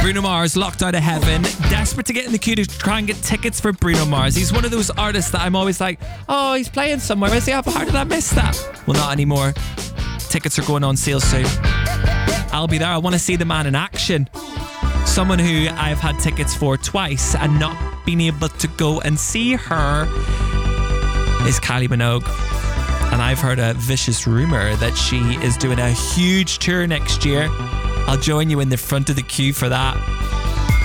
Bruno Mars, Locked Out of Heaven. Desperate to get in the queue to try and get tickets for Bruno Mars. He's one of those artists that I'm always like, oh, he's playing somewhere. Is he? How did I miss that? Well, not anymore. Tickets are going on sale soon. I'll be there. I want to see the man in action. Someone who I've had tickets for twice and not been able to go and see her is Kylie Minogue. And I've heard a vicious rumour that she is doing a huge tour next year. I'll join you in the front of the queue for that.